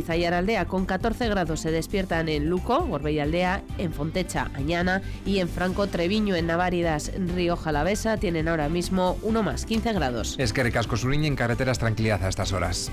Aiaraldea con 14 grados se despiertan en Luco, Gorbeialdea, en Fontecha, Añana y en Franco Treviño, en Naváridas, Rioja Alavesa tienen ahora mismo 1 más, 15 grados. Eskerrik asko Zuriñe, en carreteras tranquilidad a estas horas.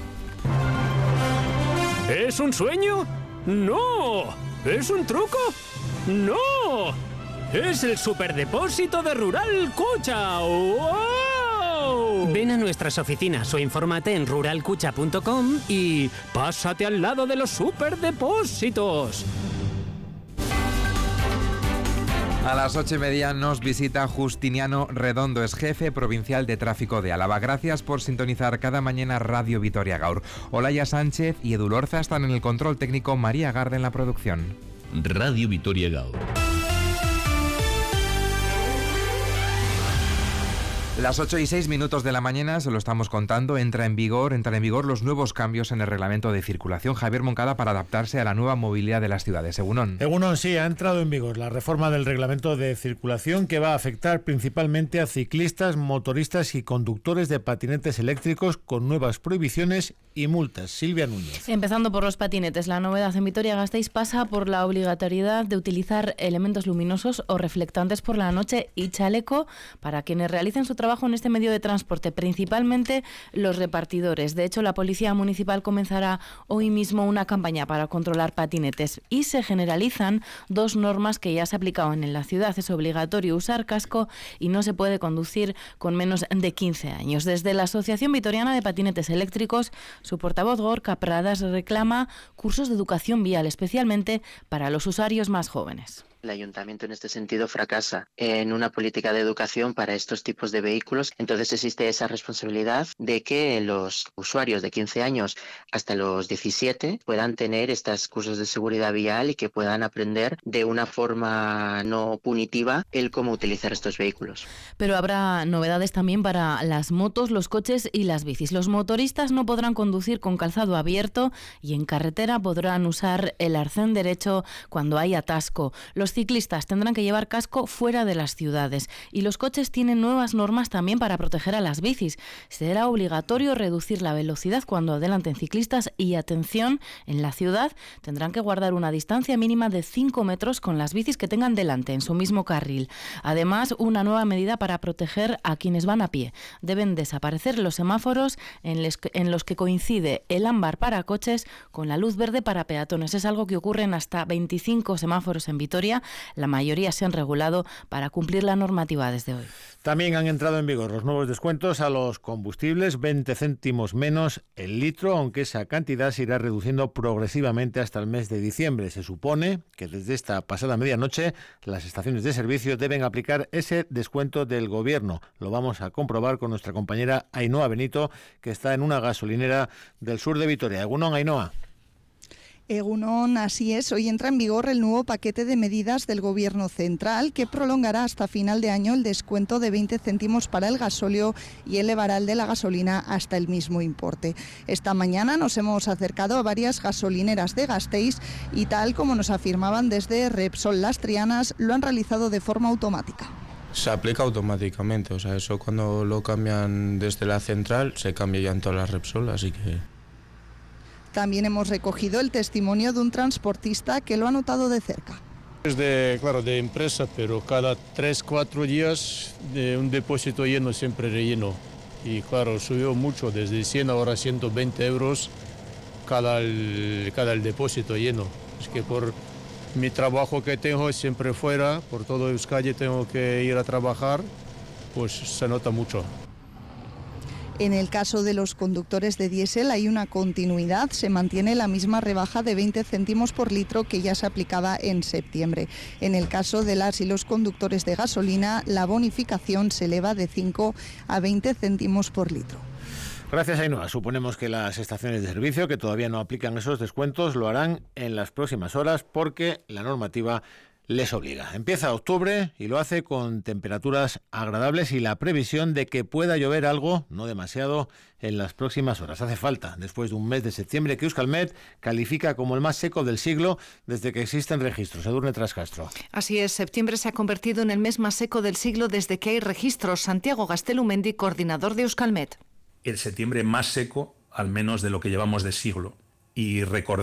¿Es un sueño? ¡No! ¿Es un truco? ¡No! ¡Es el superdepósito de Rural Cucha! ¡Wow! Ven a nuestras oficinas o infórmate en ruralcucha.com y pásate al lado de los superdepósitos. A las 8:30 nos visita Justiniano Redondo, es jefe provincial de tráfico de Álava. Gracias por sintonizar cada mañana Radio Vitoria Gaur. Olaya Sánchez y Edu Lorza están en el control técnico, María Garde en la producción. Radio Vitoria Gaur. Las 8:06 de la mañana, se lo estamos contando, entran en vigor los nuevos cambios en el reglamento de circulación. Javier Moncada, para adaptarse a la nueva movilidad de las ciudades. Egunon, sí, ha entrado en vigor la reforma del reglamento de circulación que va a afectar principalmente a ciclistas, motoristas y conductores de patinetes eléctricos con nuevas prohibiciones y multas. Silvia Núñez. Empezando por los patinetes, la novedad en Vitoria-Gasteiz pasa por la obligatoriedad de utilizar elementos luminosos o reflectantes por la noche y chaleco para quienes realicen su trabajo en este medio de transporte, principalmente los repartidores. De hecho, la Policía Municipal comenzará hoy mismo una campaña para controlar patinetes y se generalizan 2 normas que ya se aplicaban en la ciudad. Es obligatorio usar casco y no se puede conducir con menos de 15 años. Desde la Asociación Vitoriana de Patinetes Eléctricos, su portavoz Gorka Pradas reclama cursos de educación vial, especialmente para los usuarios más jóvenes. El ayuntamiento en este sentido fracasa en una política de educación para estos tipos de vehículos. Entonces existe esa responsabilidad de que los usuarios de 15 años hasta los 17 puedan tener estos cursos de seguridad vial y que puedan aprender de una forma no punitiva el cómo utilizar estos vehículos. Pero habrá novedades también para las motos, los coches y las bicis. Los motoristas no podrán conducir con calzado abierto y en carretera podrán usar el arcén derecho cuando hay atasco. Los ciclistas tendrán que llevar casco fuera de las ciudades y los coches tienen nuevas normas también para proteger a las bicis. Será obligatorio reducir la velocidad cuando adelanten ciclistas y, atención, en la ciudad tendrán que guardar una distancia mínima de 5 metros con las bicis que tengan delante en su mismo carril. Además, una nueva medida para proteger a quienes van a pie. Deben desaparecer los semáforos en los que coincide el ámbar para coches con la luz verde para peatones. Es algo que ocurre en hasta 25 semáforos en Vitoria. La mayoría se han regulado para cumplir la normativa desde hoy. También han entrado en vigor los nuevos descuentos a los combustibles, 20 céntimos menos el litro, aunque esa cantidad se irá reduciendo progresivamente hasta el mes de diciembre. Se supone que desde esta pasada medianoche las estaciones de servicio deben aplicar ese descuento del gobierno. Lo vamos a comprobar con nuestra compañera Ainhoa Benito, que está en una gasolinera del sur de Vitoria. Egunon, Ainhoa. Egunon, así es. Hoy entra en vigor el nuevo paquete de medidas del Gobierno central que prolongará hasta final de año el descuento de 20 céntimos para el gasóleo y elevará el de la gasolina hasta el mismo importe. Esta mañana nos hemos acercado a varias gasolineras de Gasteiz y, tal como nos afirmaban desde Repsol Las Trianas, lo han realizado de forma automática. Se aplica automáticamente, o sea, eso cuando lo cambian desde la central se cambia ya en todas las Repsol, así que... También hemos recogido el testimonio de un transportista que lo ha notado de cerca. Es de empresa, pero cada 3-4 días de un depósito lleno siempre relleno. Y claro, subió mucho, desde 100 ahora 120 euros cada el depósito lleno. Es que por mi trabajo que tengo siempre fuera, por todo Euskadi tengo que ir a trabajar, pues se nota mucho. En el caso de los conductores de diésel hay una continuidad, se mantiene la misma rebaja de 20 céntimos por litro que ya se aplicaba en septiembre. En el caso de las y los conductores de gasolina, la bonificación se eleva de 5 a 20 céntimos por litro. Gracias, Ainhoa. Suponemos que las estaciones de servicio que todavía no aplican esos descuentos lo harán en las próximas horas porque la normativa les obliga. Empieza octubre y lo hace con temperaturas agradables y la previsión de que pueda llover algo, no demasiado, en las próximas horas. Hace falta, después de un mes de septiembre que Euskalmet califica como el más seco del siglo desde que existen registros. Edurne Trascastro. Así es, septiembre se ha convertido en el mes más seco del siglo desde que hay registros. Santiago Gastelumendi, coordinador de Euskalmet. El septiembre más seco, al menos de lo que llevamos de siglo. Y recordemos